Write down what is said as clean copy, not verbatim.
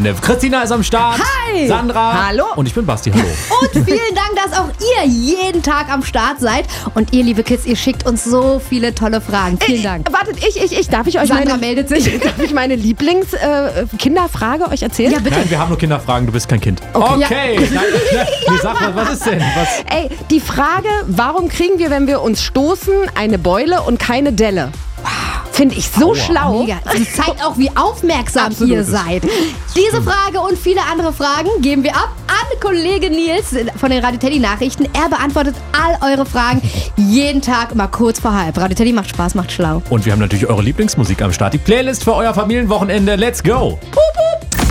Wochenende. Christina ist am Start. Hi. Sandra. Hallo. Und ich bin Basti. Hallo. Und vielen Dank, dass auch ihr jeden Tag am Start seid. Und ihr, liebe Kids, ihr schickt uns so viele tolle Fragen. Vielen Dank. Wartet, darf ich euch Sandra meldet sich. Darf ich meine Lieblings-Kinderfrage euch erzählen? Ja, bitte. Nein, wir haben nur Kinderfragen. Du bist kein Kind. Okay. Nee, sag mal, was ist denn? Ey, die Frage, warum kriegen wir, wenn wir uns stoßen, eine Beule und keine Delle? Finde ich so schlau. Mega. Das zeigt auch, wie aufmerksam Absolut. ihr seid. Diese Frage und viele andere Fragen geben wir ab an Kollege Nils von den Radio Teddy Nachrichten. Er beantwortet all eure Fragen jeden Tag mal kurz vor halb. Radio Teddy macht Spaß, macht schlau. Und wir haben natürlich eure Lieblingsmusik am Start. Die Playlist für euer Familienwochenende. Let's go. Pupu.